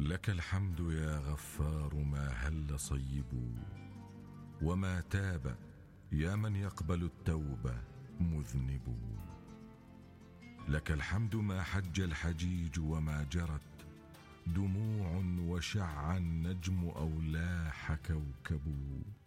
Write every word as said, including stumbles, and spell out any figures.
لك الحمد يا غفار ما هل صيب، وما تاب يا من يقبل التوبة مذنب. لك الحمد ما حج الحجيج وما جرت دموع وشع النجم أو لاح كوكب.